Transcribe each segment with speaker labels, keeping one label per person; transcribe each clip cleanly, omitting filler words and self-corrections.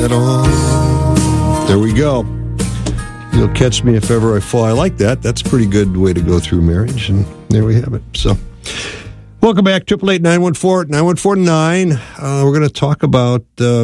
Speaker 1: at all. There we go. You'll catch me if ever I fall. I like that. That's a pretty good way to go through marriage. And there we have it. So, welcome back. 888-914-9149. We're going to talk about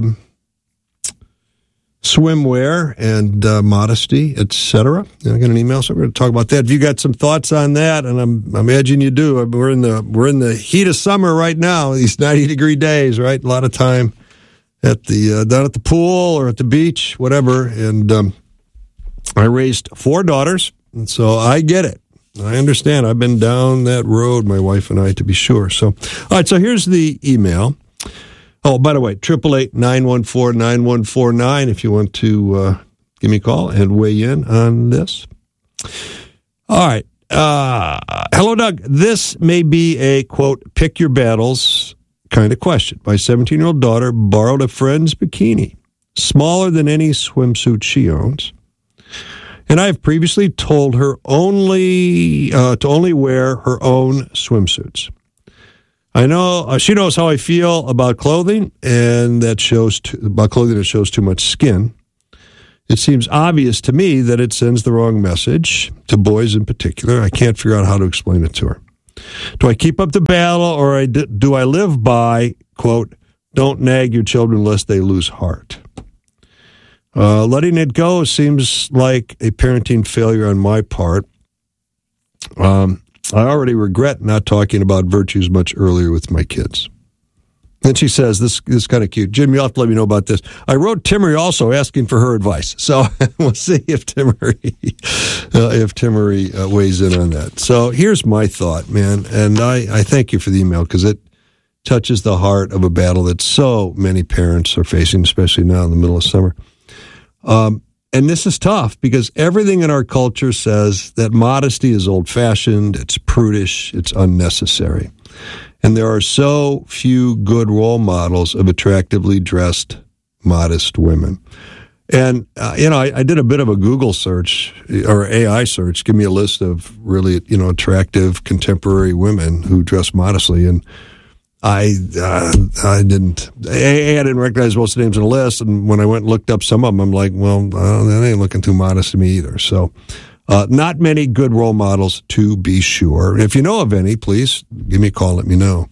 Speaker 1: swimwear and modesty, etc. I got an email, so we're going to talk about that. If you got some thoughts on that, and I imagine you do. We're in the heat of summer right now. These 90-degree days, right? A lot of time at the down at the pool or at the beach, whatever. And I raised 4 daughters, and so I get it. I understand. I've been down that road, my wife and I, to be sure. So, all right. So here's the email. Oh, by the way, 888-914-9149 if you want to give me a call and weigh in on this. All right. Hello, Doug. This may be a, quote, pick your battles kind of question. My 17-year-old daughter borrowed a friend's bikini, smaller than any swimsuit she owns. And I have previously told her to only wear her own swimsuits. I know she knows how I feel about clothing, and that shows about clothing that shows too much skin. It seems obvious to me that it sends the wrong message to boys in particular. I can't figure out how to explain it to her. Do I keep up the battle, or do I live by, quote, don't nag your children lest they lose heart? Letting it go seems like a parenting failure on my part. I already regret not talking about virtues much earlier with my kids. And she says, this is kind of cute. Jim, you'll have to let me know about this. I wrote Timmery also asking for her advice. So we'll see if Timmery weighs in on that. So here's my thought, man. And I thank you for the email because it touches the heart of a battle that so many parents are facing, especially now in the middle of summer. And this is tough because everything in our culture says that modesty is old-fashioned, it's prudish, it's unnecessary. And there are so few good role models of attractively dressed, modest women. And, I did a bit of a Google search or AI search, give me a list of really, attractive contemporary women who dress modestly. And I didn't recognize most of the names on the list, and when I went and looked up some of them, I'm like, well, that ain't looking too modest to me either. So, not many good role models, to be sure. If you know of any, please give me a call, let me know.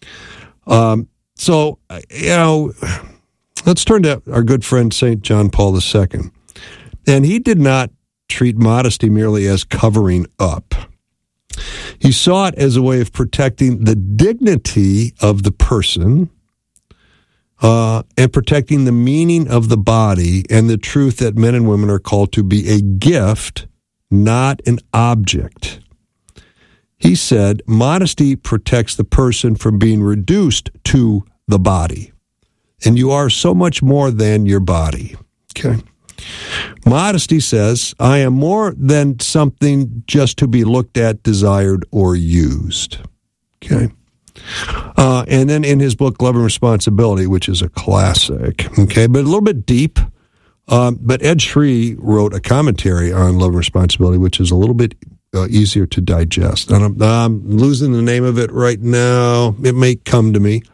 Speaker 1: Let's turn to our good friend St. John Paul II. And he did not treat modesty merely as covering up. He saw it as a way of protecting the dignity of the person and protecting the meaning of the body and the truth that men and women are called to be a gift, not an object. He said, modesty protects the person from being reduced to the body. And you are so much more than your body. Okay. Modesty says, I am more than something just to be looked at, desired, or used. Okay. And then in his book, Love and Responsibility, which is a classic, okay, but a little bit deep. But Ed Shree wrote a commentary on Love and Responsibility, which is a little bit easier to digest. And I'm losing the name of it right now. It may come to me.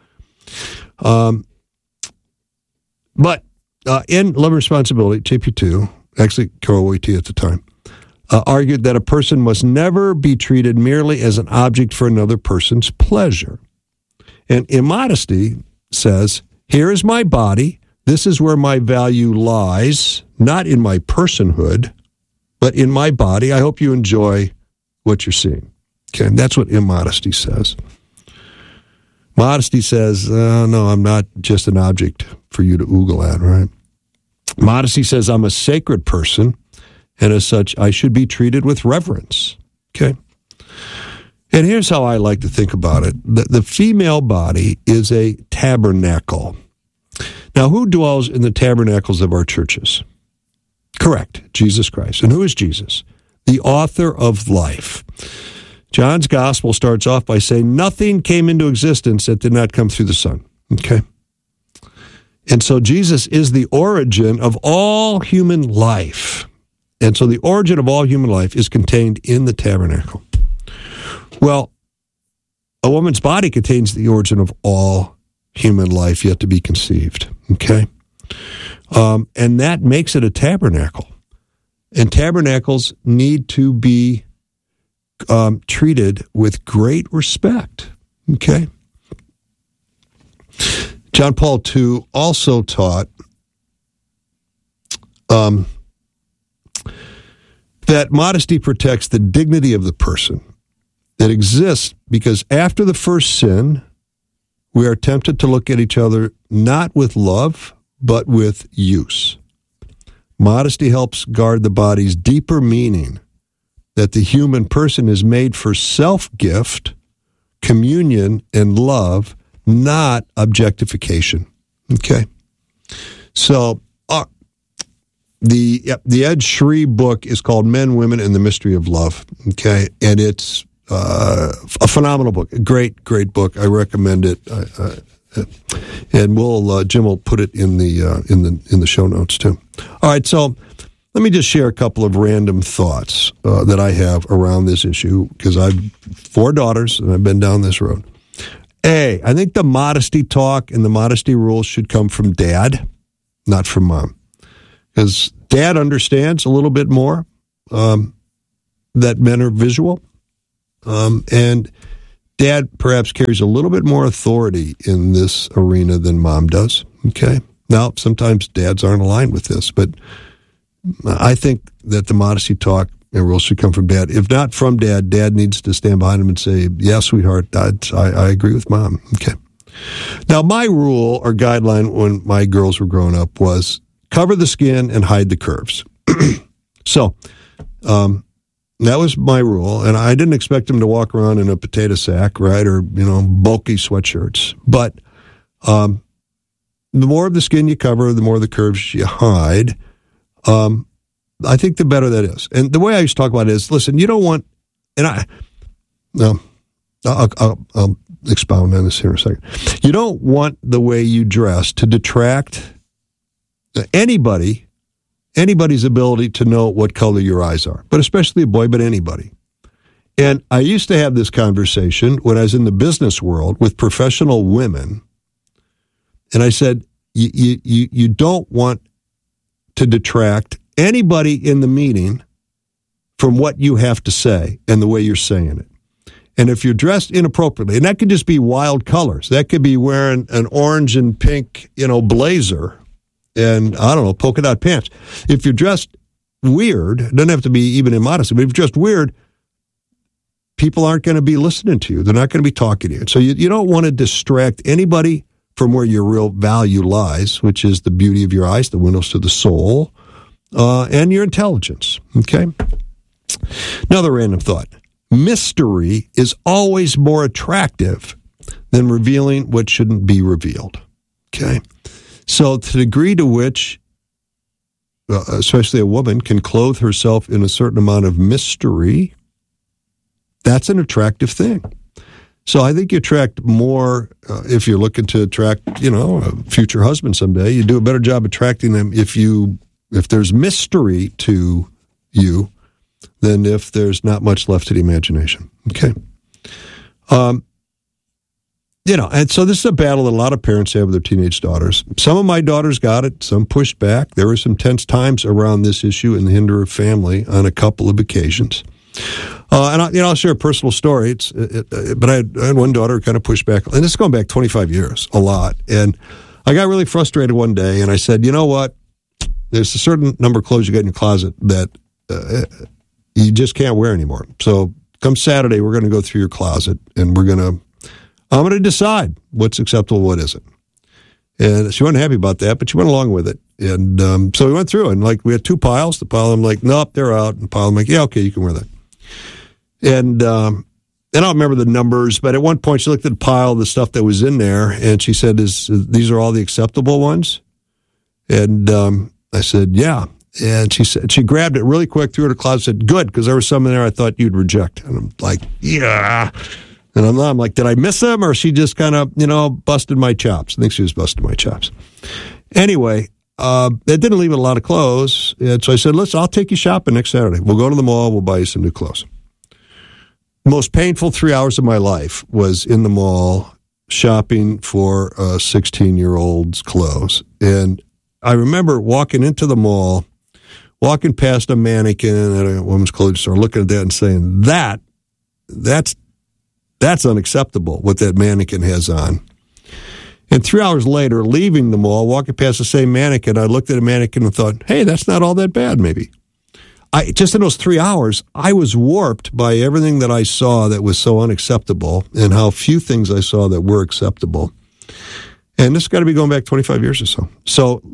Speaker 1: But in Love and Responsibility, JP2, actually Carol Waite at the time, argued that a person must never be treated merely as an object for another person's pleasure. And immodesty says, here is my body, this is where my value lies, not in my personhood, but in my body. I hope you enjoy what you're seeing. Okay, and that's what immodesty says. Modesty says, no, I'm not just an object for you to oogle at, right? Modesty says I'm a sacred person, and as such, I should be treated with reverence. Okay? And here's how I like to think about it. The female body is a tabernacle. Now, who dwells in the tabernacles of our churches? Correct, Jesus Christ. And who is Jesus? The author of life. John's gospel starts off by saying nothing came into existence that did not come through the Son. Okay? And so Jesus is the origin of all human life. And so the origin of all human life is contained in the tabernacle. Well, a woman's body contains the origin of all human life yet to be conceived. Okay? And that makes it a tabernacle. And tabernacles need to be treated with great respect. Okay? John Paul II also taught that modesty protects the dignity of the person. It exists because after the first sin, we are tempted to look at each other not with love, but with use. Modesty helps guard the body's deeper meaning that the human person is made for self-gift, communion, and love, not objectification. Okay? So, the Ed Shree book is called Men, Women, and the Mystery of Love. Okay? And it's a phenomenal book. A great, great book. I recommend it. And Jim will put it in the show notes too. All right, so let me just share a couple of random thoughts that I have around this issue because I've 4 daughters and I've been down this road. I think the modesty talk and the modesty rules should come from Dad, not from Mom, because Dad understands a little bit more that men are visual, and Dad perhaps carries a little bit more authority in this arena than Mom does. Okay. Now, sometimes dads aren't aligned with this, but I think that the modesty talk and rules should come from Dad. If not from Dad, Dad needs to stand behind him and say, "Yeah, sweetheart, I agree with Mom." Okay. Now, my rule or guideline when my girls were growing up was cover the skin and hide the curves. So, that was my rule, and I didn't expect them to walk around in a potato sack, right, or, bulky sweatshirts. But the more of the skin you cover, the more of the curves you hide, I think the better that is. And the way I used to talk about it is, listen, you don't want, and I'll expound on this here in a second. You don't want the way you dress to detract anybody's ability to know what color your eyes are, but especially a boy, but anybody. And I used to have this conversation when I was in the business world with professional women, and I said, you don't want to detract anybody in the meeting from what you have to say and the way you're saying it. And if you're dressed inappropriately, and that could just be wild colors, that could be wearing an orange and pink, blazer, and, I don't know, polka dot pants. If you're dressed weird, it doesn't have to be even immodesty, but if you're dressed weird, people aren't going to be listening to you. They're not going to be talking to you. So you don't want to distract anybody from where your real value lies, which is the beauty of your eyes, the windows to the soul, and your intelligence. Okay? Another random thought. Mystery is always more attractive than revealing what shouldn't be revealed. Okay? So to the degree to which, especially a woman, can clothe herself in a certain amount of mystery, that's an attractive thing. So I think you attract more, if you're looking to attract, a future husband someday, you do a better job attracting them if there's mystery to you than if there's not much left to the imagination. Okay. And so this is a battle that a lot of parents have with their teenage daughters. Some of my daughters got it, some pushed back. There were some tense times around this issue in the Hinderer family on a couple of occasions. And I'll share a personal story. But I had one daughter who kind of pushed back, and this is going back 25 years, a lot. And I got really frustrated one day, and I said, you know what? There's a certain number of clothes you get in your closet that you just can't wear anymore. So come Saturday, we're going to go through your closet, and I'm going to decide what's acceptable, what isn't. And she wasn't happy about that, but she went along with it. And so we went through, and we had 2 piles. The pile, I'm like, nope, they're out. And the pile, I'm like, yeah, okay, you can wear that. And I don't remember the numbers, but at one point she looked at the pile of the stuff that was in there, and she said, these are all the acceptable ones? And I said, yeah. And she said, she grabbed it really quick, threw it in her closet, said, good, because there was some in there I thought you'd reject. And I'm like, yeah. And I'm like, did I miss them? Or she just kind of, busted my chops? I think she was busting my chops. Anyway, it didn't leave a lot of clothes. And so I said, I'll take you shopping next Saturday. We'll go to the mall. We'll buy you some new clothes. The most painful 3 hours of my life was in the mall shopping for a 16-year-old's clothes. And I remember walking into the mall, walking past a mannequin at a women's clothing store, looking at that and saying, that's unacceptable, what that mannequin has on. And 3 hours later, leaving the mall, walking past the same mannequin, I looked at a mannequin and thought, hey, that's not all that bad, maybe. Just in those 3 hours, I was warped by everything that I saw that was so unacceptable and how few things I saw that were acceptable. And this has got to be going back 25 years or so. So,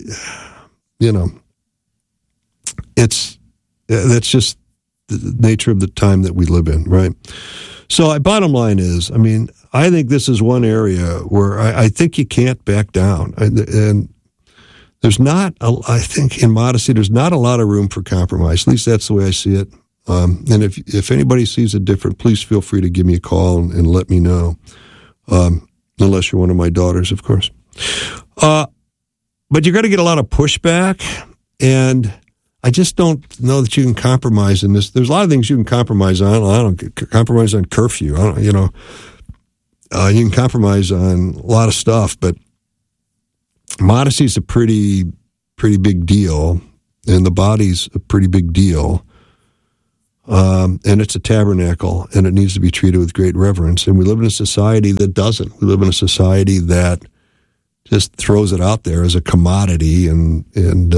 Speaker 1: that's just the nature of the time that we live in, right? So bottom line is, I think this is one area where I think you can't back down. And there's not, I think in modesty, there's not a lot of room for compromise. At least that's the way I see it. And if anybody sees it different, please feel free to give me a call and let me know. Unless you're one of my daughters, of course. But you're going to get a lot of pushback, and I just don't know that you can compromise in this. There's a lot of things you can compromise on. I don't compromise on curfew. You can compromise on a lot of stuff, but modesty is a pretty big deal, and the body's a pretty big deal. And it's a tabernacle, and it needs to be treated with great reverence. And we live in a society that doesn't. We live in a society that just throws it out there as a commodity, and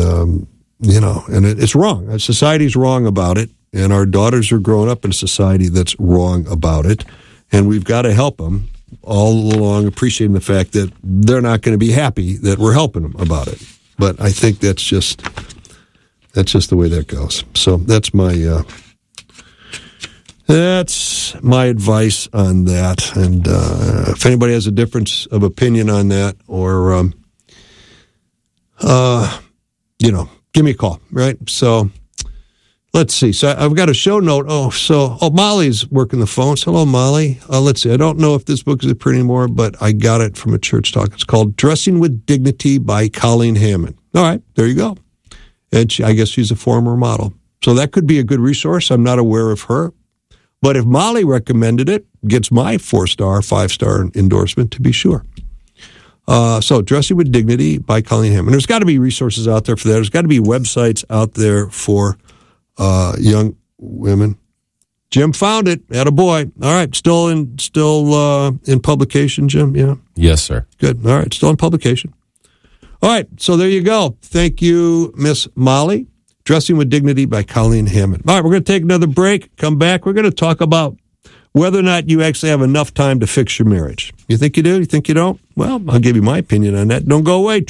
Speaker 1: it's wrong. Society's wrong about it, and our daughters are growing up in a society that's wrong about it, and we've got to help them all along, appreciating the fact that they're not going to be happy that we're helping them about it. But I think that's just the way that goes. So that's my advice on that. And if anybody has a difference of opinion on that, or give me a call, right? So let's see. So I've got a show note. Molly's working the phones. Hello, Molly. Let's see. I don't know if this book is pretty anymore, but I got it from a church talk. It's called Dressing with Dignity by Colleen Hammond. All right, there you go. And I guess she's a former model. So that could be a good resource. I'm not aware of her. But if Molly recommended it, gets my 4-star, 5-star endorsement to be sure. So Dressing with Dignity by Colleen Hammond. There's got to be resources out there for that. There's got to be websites out there for young women. Jim found it. Attaboy. All right. Still in publication, Jim? Yeah.
Speaker 2: Yes, sir.
Speaker 1: Good. All right. Still in publication. All right. So there you go. Thank you, Miss Molly. Dressing with Dignity by Colleen Hammond. All right. We're going to take another break. Come back. We're going to talk about whether or not you actually have enough time to fix your marriage. You think you do? You think you don't? Well, I'll give you my opinion on that. Don't go away.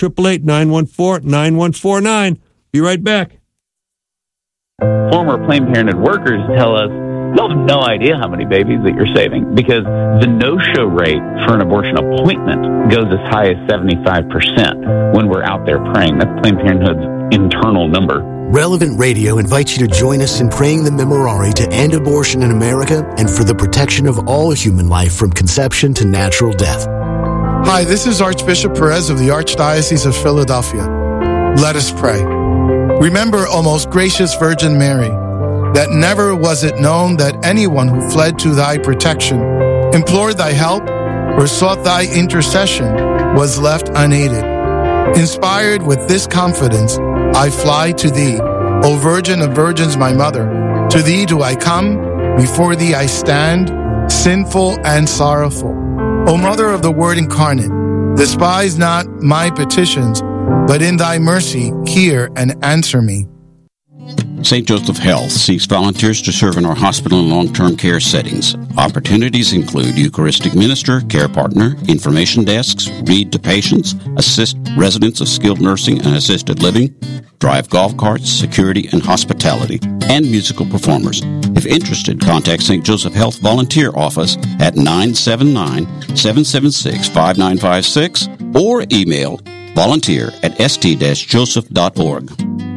Speaker 1: 888-914-9149. Be right back.
Speaker 3: Former Planned Parenthood workers tell us they'll have no idea how many babies that you're saving because the no-show rate for an abortion appointment goes as high as 75% when we're out there praying. That's Planned Parenthood's internal number.
Speaker 4: Relevant Radio invites you to join us in praying the Memorare to end abortion in America and for the protection of all human life from conception to natural death.
Speaker 5: Hi, this is Archbishop Perez of the Archdiocese of Philadelphia. Let us pray. Remember, O most gracious Virgin Mary, that never was it known that anyone who fled to thy protection, implored thy help, or sought thy intercession was left unaided. Inspired with this confidence, I fly to thee, O Virgin of Virgins, my mother. To thee do I come, before thee I stand, sinful and sorrowful. O Mother of the Word incarnate, despise not my petitions, but in thy mercy hear and answer me.
Speaker 6: St. Joseph Health seeks volunteers to serve in our hospital and long-term care settings. Opportunities include Eucharistic minister, care partner, information desks, read to patients, assist residents of skilled nursing and assisted living, drive golf carts, security and hospitality, and musical performers. If interested, contact St. Joseph Health Volunteer Office at 979-776-5956 or email volunteer@st-joseph.org.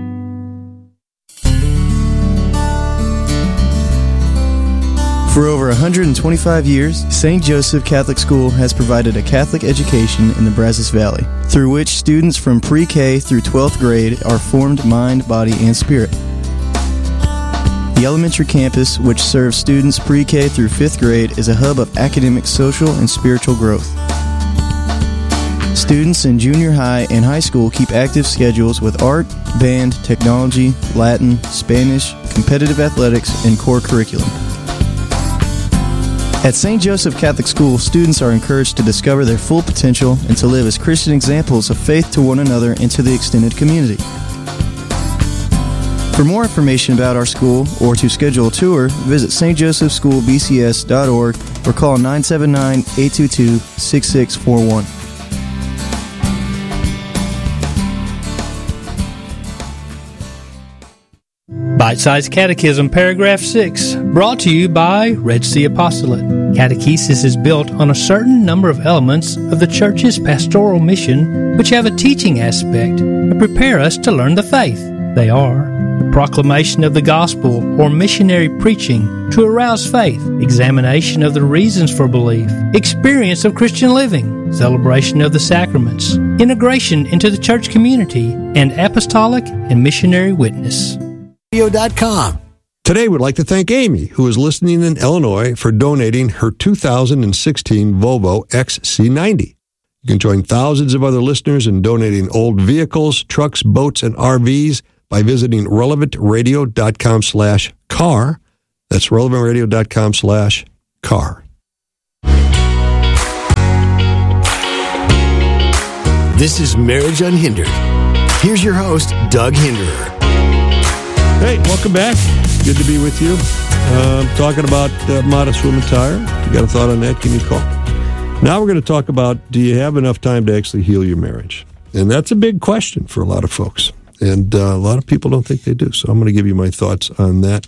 Speaker 7: For over 125 years, St. Joseph Catholic School has provided a Catholic education in the Brazos Valley, through which students from pre-K through 12th grade are formed mind, body, and spirit. The elementary campus, which serves students pre-K through 5th grade, is a hub of academic, social, and spiritual growth. Students in junior high and high school keep active schedules with art, band, technology, Latin, Spanish, competitive athletics, and core curriculum. At St. Joseph Catholic School, students are encouraged to discover their full potential and to live as Christian examples of faith to one another and to the extended community. For more information about our school or to schedule a tour, visit stjosephschoolbcs.org or call 979-822-6641.
Speaker 2: Bite-Sized Catechism, Paragraph 6, brought to you by Red Sea Apostolate. Catechesis is built on a certain number of elements of the Church's pastoral mission, which have a teaching aspect and prepare us to learn the faith. They are the proclamation of the gospel or missionary preaching to arouse faith, examination of the reasons for belief, experience of Christian living, celebration of the sacraments, integration into the church community, and apostolic and missionary witness.
Speaker 1: Today, we'd like to thank Amy, who is listening in Illinois, for donating her 2016 Volvo XC90. You can join thousands of other listeners in donating old vehicles, trucks, boats, and RVs by visiting relevantradio.com/car. That's relevantradio.com/car.
Speaker 4: This is Marriage Unhindered. Here's your host, Doug Hinderer.
Speaker 1: Hey, welcome back. Good to be with you. Talking about Modest Woman Tire. If you got a thought on that, give me a call. Now we're going to talk about, do you have enough time to actually heal your marriage? And that's a big question for a lot of folks. And a lot of people don't think they do. So I'm going to give you my thoughts on that.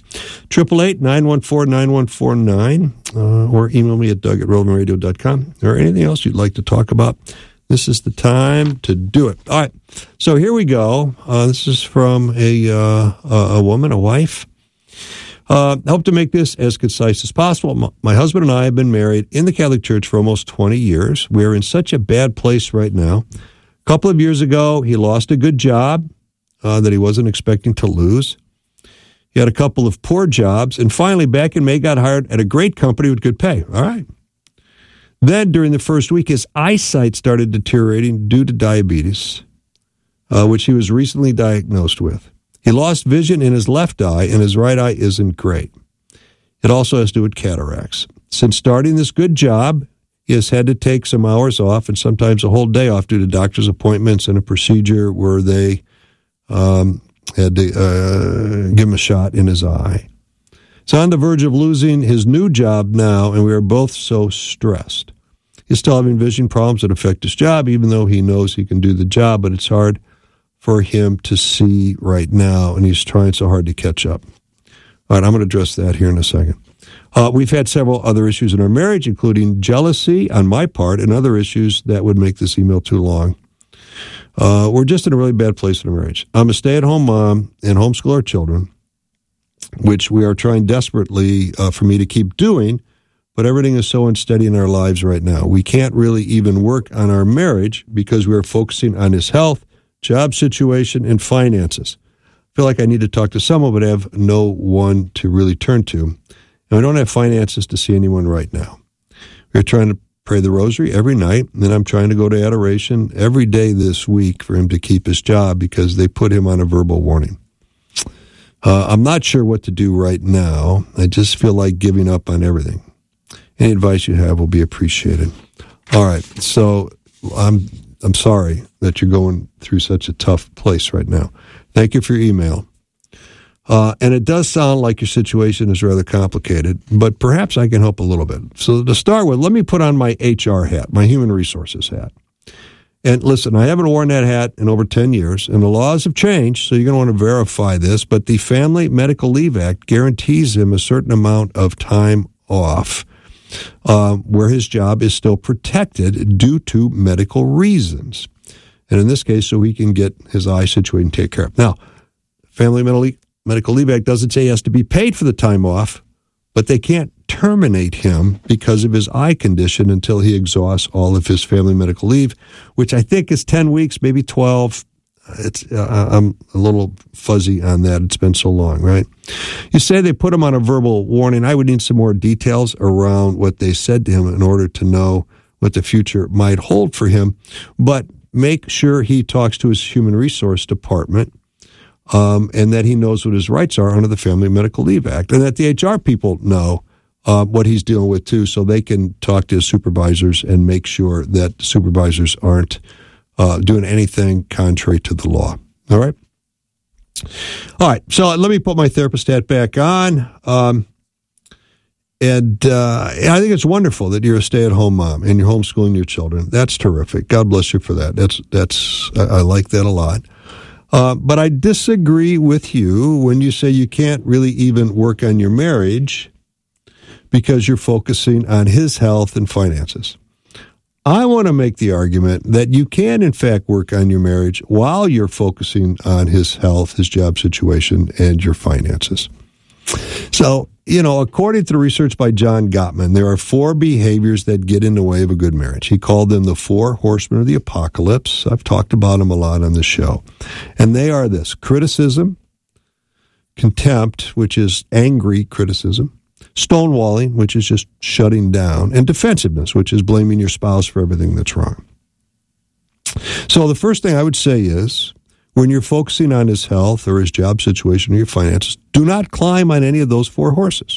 Speaker 1: 888-914-9149 or email me at doug@relevantradio.com or anything else you'd like to talk about. This is the time to do it. All right. So here we go. This is from a woman, a wife. Hope to make this as concise as possible. My husband and I have been married in the Catholic Church for almost 20 years. We're in such a bad place right now. A couple of years ago, he lost a good job that he wasn't expecting to lose. He had a couple of poor jobs, and finally, back in May, got hired at a great company with good pay. All right. Then, during the first week, his eyesight started deteriorating due to diabetes, which he was recently diagnosed with. He lost vision in his left eye, and his right eye isn't great. It also has to do with cataracts. Since starting this good job, he has had to take some hours off and sometimes a whole day off due to doctor's appointments and a procedure where they had to give him a shot in his eye. He's on the verge of losing his new job now, and we are both so stressed. He's still having vision problems that affect his job, even though he knows he can do the job, but it's hard for him to see right now, and he's trying so hard to catch up. All right, I'm going to address that here in a second. We've had several other issues in our marriage, including jealousy on my part and other issues that would make this email too long. We're just in a really bad place in our marriage. I'm a stay-at-home mom and homeschool our children, which we are trying desperately for me to keep doing, but everything is so unsteady in our lives right now. We can't really even work on our marriage because we are focusing on his health, job situation, and finances. I feel like I need to talk to someone, but I have no one to really turn to. And I don't have finances to see anyone right now. We're trying to pray the rosary every night, and then I'm trying to go to adoration every day this week for him to keep his job because they put him on a verbal warning. I'm not sure what to do right now. I just feel like giving up on everything. Any advice you have will be appreciated. All right, so I'm sorry that you're going through such a tough place right now. Thank you for your email. And it does sound like your situation is rather complicated, but perhaps I can help a little bit. So to start with, let me put on my HR hat, my human resources hat. And listen, I haven't worn that hat in over 10 years, and the laws have changed, so you're going to want to verify this, but the Family Medical Leave Act guarantees him a certain amount of time off where his job is still protected due to medical reasons. And in this case, so he can get his eye situated and take care of. Now, Family Medical Leave Act doesn't say he has to be paid for the time off, but they can't terminate him because of his eye condition until he exhausts all of his family medical leave, which I think is 10 weeks, maybe 12. I'm a little fuzzy on that. It's been so long, right? You say they put him on a verbal warning. I would need some more details around what they said to him in order to know what the future might hold for him, but make sure he talks to his human resource department and that he knows what his rights are under the Family Medical Leave Act, and that the HR people know what he's dealing with too, so they can talk to his supervisors and make sure that the supervisors aren't doing anything contrary to the law. All right? All right, so let me put my therapist hat back on. And I think it's wonderful that you're a stay-at-home mom and you're homeschooling your children. That's terrific. God bless you for that. I like that a lot. But I disagree with you when you say you can't really even work on your marriage because you're focusing on his health and finances. I want to make the argument that you can, in fact, work on your marriage while you're focusing on his health, his job situation, and your finances. So, according to the research by John Gottman, there are 4 behaviors that get in the way of a good marriage. He called them the 4 horsemen of the apocalypse. I've talked about them a lot on the show. And they are this: criticism, contempt, which is angry criticism, stonewalling, which is just shutting down, and defensiveness, which is blaming your spouse for everything that's wrong. So the first thing I would say is, when you're focusing on his health or his job situation or your finances, do not climb on any of those 4 horses.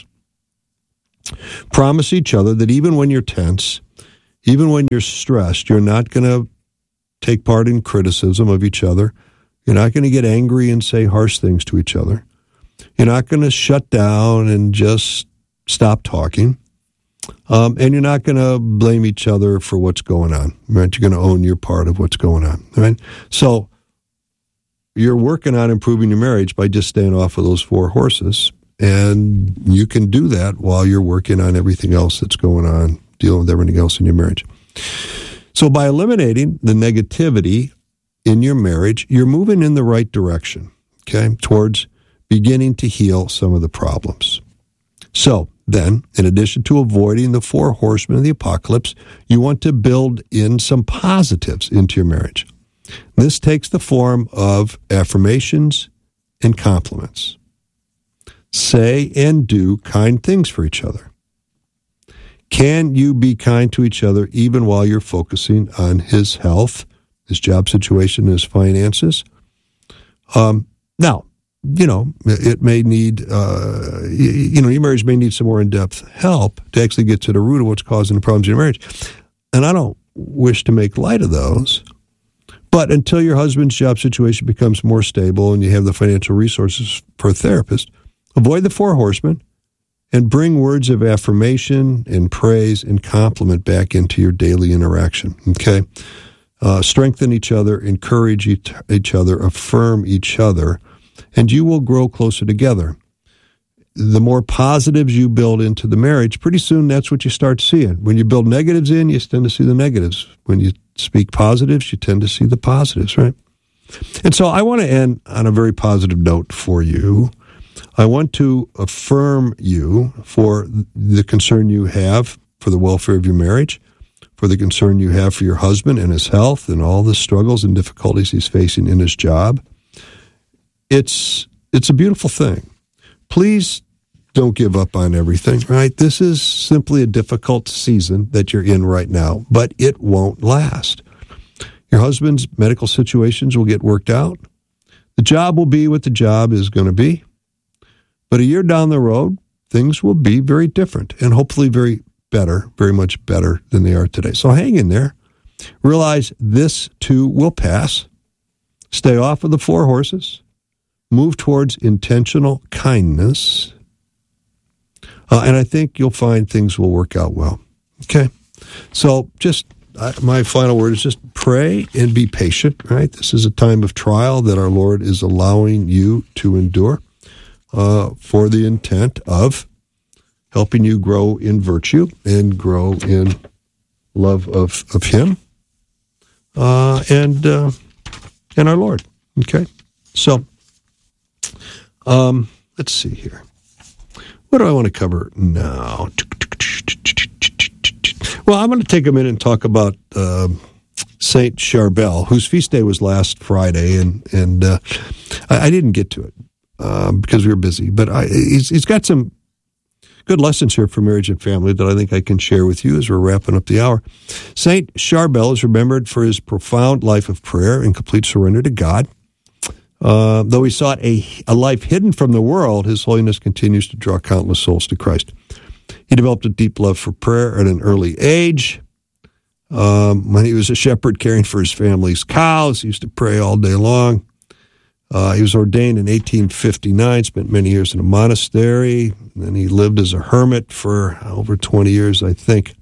Speaker 1: Promise each other that even when you're tense, even when you're stressed, you're not going to take part in criticism of each other. You're not going to get angry and say harsh things to each other. You're not going to shut down and just stop talking. And you're not going to blame each other for what's going on. Right? You're going to own your part of what's going on. Right? So you're working on improving your marriage by just staying off of those 4 horses. And you can do that while you're working on everything else that's going on, dealing with everything else in your marriage. So by eliminating the negativity in your marriage, you're moving in the right direction, okay, towards beginning to heal some of the problems. So then, in addition to avoiding the 4 horsemen of the apocalypse, you want to build in some positives into your marriage. This takes the form of affirmations and compliments. Say and do kind things for each other. Can you be kind to each other even while you're focusing on his health, his job situation, his finances? Now, it may need, your marriage may need some more in-depth help to actually get to the root of what's causing the problems in your marriage. And I don't wish to make light of those. But until your husband's job situation becomes more stable and you have the financial resources for a therapist, avoid the 4 horsemen and bring words of affirmation and praise and compliment back into your daily interaction, okay? Strengthen each other, encourage each other, affirm each other, and you will grow closer together. The more positives you build into the marriage, pretty soon that's what you start seeing. When you build negatives in, you tend to see the negatives. When you speak positives, you tend to see the positives, right? And so I want to end on a very positive note for you. I want to affirm you for the concern you have for the welfare of your marriage, for the concern you have for your husband and his health and all the struggles and difficulties he's facing in his job. It's a beautiful thing. Please don't give up on everything, right? This is simply a difficult season that you're in right now, but it won't last. Your husband's medical situations will get worked out. The job will be what the job is going to be. But a year down the road, things will be very different and hopefully very much better than they are today. So hang in there. Realize this too will pass. Stay off of the 4 horses. Move towards intentional kindness. And I think you'll find things will work out well. Okay? So just my final word is just pray and be patient, right? This is a time of trial that our Lord is allowing you to endure for the intent of helping you grow in virtue and grow in love of Him and our Lord. Okay? So, let's see here. What do I want to cover now? Well, I'm going to take a minute and talk about Saint Charbel, whose feast day was last Friday, and I didn't get to it because we were busy. But he's got some good lessons here for marriage and family that I think I can share with you as we're wrapping up the hour. Saint Charbel is remembered for his profound life of prayer and complete surrender to God. Though he sought a life hidden from the world, His Holiness continues to draw countless souls to Christ. He developed a deep love for prayer at an early age. When he was a shepherd caring for his family's cows, he used to pray all day long. He was ordained in 1859, spent many years in a monastery, and then he lived as a hermit for over 20 years, I think.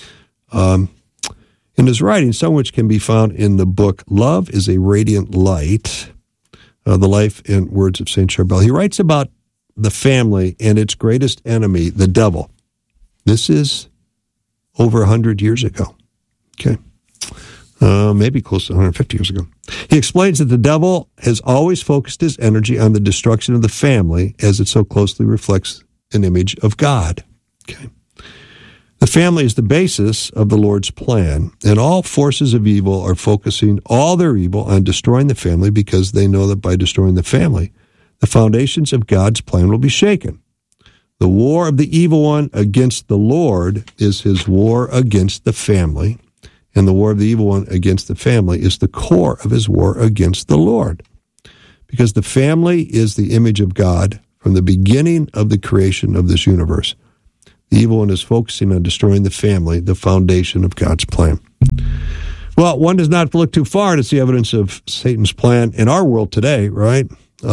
Speaker 1: In his writings, some of which can be found in the book Love is a Radiant Light, the life and words of St. Charbel, he writes about the family and its greatest enemy, the devil. This is over 100 years ago. Okay. Maybe close to 150 years ago. He explains that the devil has always focused his energy on the destruction of the family as it so closely reflects an image of God. Okay. The family is the basis of the Lord's plan, and all forces of evil are focusing all their evil on destroying the family because they know that by destroying the family, the foundations of God's plan will be shaken. The war of the evil one against the Lord is his war against the family, and the war of the evil one against the family is the core of his war against the Lord. Because the family is the image of God from the beginning of the creation of this universe. The evil one is focusing on destroying the family, the foundation of God's plan. Well, one does not have to look too far to see evidence of Satan's plan in our world today, right?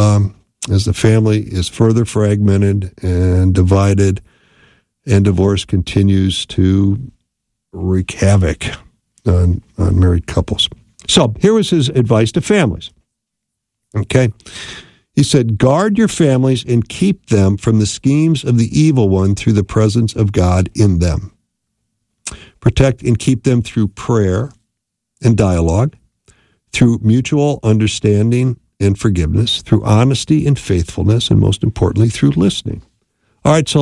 Speaker 1: As the family is further fragmented and divided, and divorce continues to wreak havoc on married couples. So here was his advice to families. Okay. He said, guard your families and keep them from the schemes of the evil one through the presence of God in them. Protect and keep them through prayer and dialogue, through mutual understanding and forgiveness, through honesty and faithfulness, and most importantly, through listening. All right,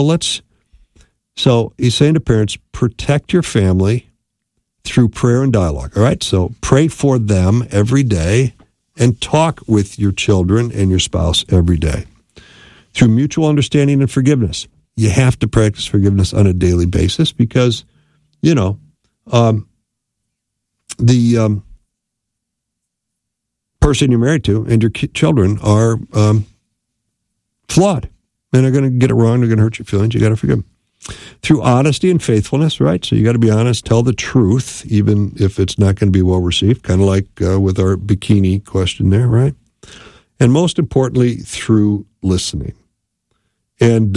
Speaker 1: so he's saying to parents, protect your family through prayer and dialogue. All right, so pray for them every day and talk with your children and your spouse every day. Through mutual understanding and forgiveness. You have to practice forgiveness on a daily basis because, the person you're married to and your children are flawed. And they're going to get it wrong. They're going to hurt your feelings. You got to forgive them. Through honesty and faithfulness, right? So you got to be honest, tell the truth, even if it's not going to be well received, kind of like with our bikini question there, right? And most importantly, through listening. And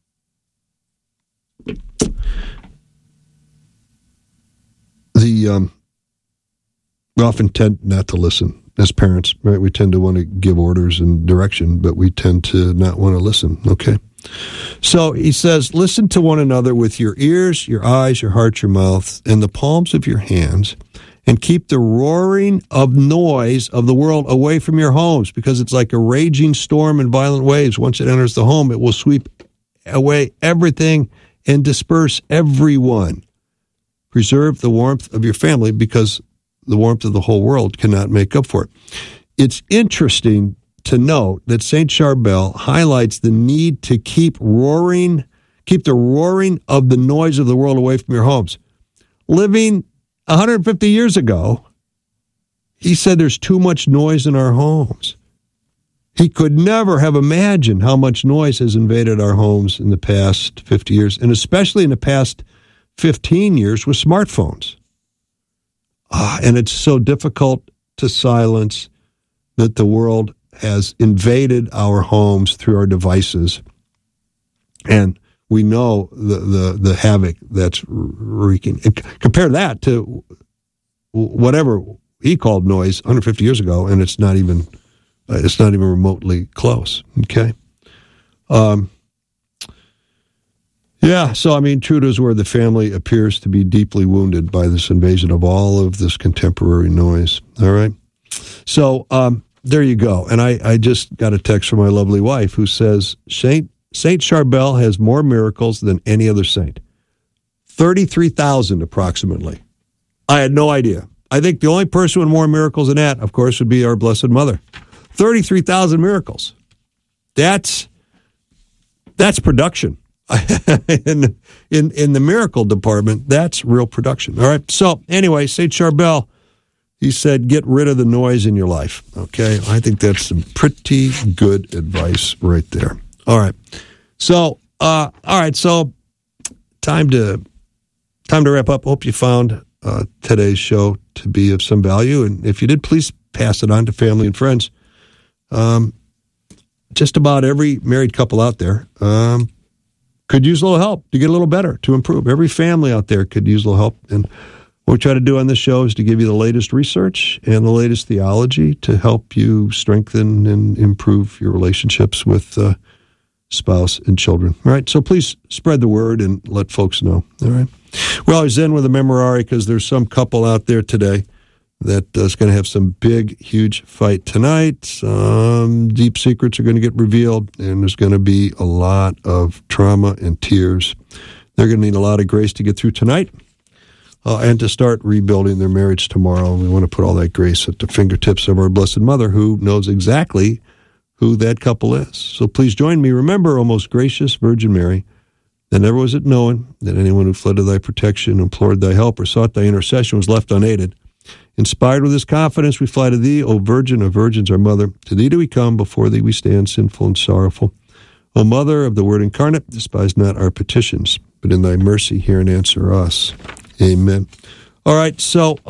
Speaker 1: we often tend not to listen as parents, right? We tend to want to give orders and direction, but we tend to not want to listen, okay? So he says, listen to one another with your ears, your eyes, your heart, your mouth, and the palms of your hands, and keep the roaring of noise of the world away from your homes, because it's like a raging storm and violent waves. Once it enters the home, it will sweep away everything and disperse everyone. Preserve the warmth of your family, because the warmth of the whole world cannot make up for it. It's interesting to note that St. Charbel highlights the need to keep the roaring of the noise of the world away from your homes. Living 150 years ago, he said there's too much noise in our homes. He could never have imagined how much noise has invaded our homes in the past 50 years, and especially in the past 15 years with smartphones. And it's so difficult to silence that the world has invaded our homes through our devices, and we know the havoc that's wreaking. And compare that to whatever he called noise 150 years ago, and it's not even remotely close. Okay, so true to his word, the family appears to be deeply wounded by this invasion of all of this contemporary noise. All right, so. There you go. And I just got a text from my lovely wife who says, Saint Charbel has more miracles than any other saint. 33,000 approximately. I had no idea. I think the only person with more miracles than that, of course, would be our Blessed Mother. 33,000 miracles. That's production. in the miracle department, that's real production. All right. So anyway, St. Charbel, he said, get rid of the noise in your life. Okay. I think that's some pretty good advice right there. All right. So, all right. So time to wrap up. Hope you found today's show to be of some value. And if you did, please pass it on to family and friends. Just about every married couple out there could use a little help to get a little better, to improve. Every family out there could use a little help. And what we try to do on this show is to give you the latest research and the latest theology to help you strengthen and improve your relationships with spouse and children. All right, so please spread the word and let folks know. All right. We're always in with a memorare because there's some couple out there today that is going to have some big, huge fight tonight. Deep secrets are going to get revealed, and there's going to be a lot of trauma and tears. They're going to need a lot of grace to get through tonight and to start rebuilding their marriage tomorrow. We want to put all that grace at the fingertips of our Blessed Mother, who knows exactly who that couple is. So please join me. Remember, O most gracious Virgin Mary, that never was it known that anyone who fled to thy protection, implored thy help, or sought thy intercession was left unaided. Inspired with this confidence, we fly to thee, O Virgin of Virgins, our Mother. To thee do we come, before thee we stand, sinful and sorrowful. O Mother of the Word incarnate, despise not our petitions, but in thy mercy hear and answer us. Amen. All right, so